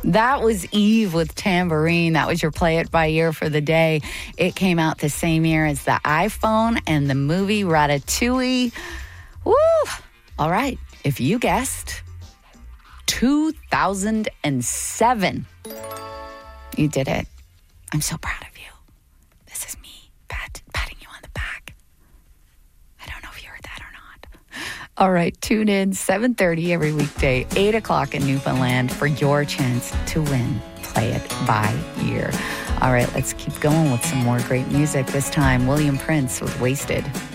That was Eve with Tambourine. That was your Play It By Ear for the day. It came out the same year as the iPhone and the movie Ratatouille. Woo! All right. If you guessed 2007, you did it. I'm so proud of you. This is me patting you on the back. I don't know if you heard that or not. All right, tune in 7:30 every weekday, 8 o'clock in Newfoundland for your chance to win Play It By Ear. All right, let's keep going with some more great music. This time, William Prince with Wasted.